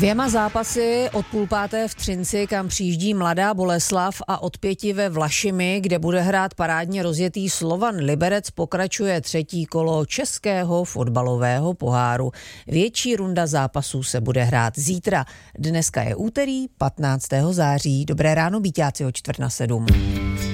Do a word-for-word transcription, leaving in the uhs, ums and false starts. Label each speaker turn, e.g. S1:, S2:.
S1: Dvěma zápasy od půl páté v Třinci, kam přijíždí Mladá Boleslav, a od pěti ve Vlašimi, kde bude hrát parádně rozjetý Slovan Liberec, pokračuje třetí kolo českého fotbalového poháru. Větší runda zápasů se bude hrát zítra. Dneska je úterý patnáctého září. Dobré ráno, Bíťáci, o čtvrt na sedm.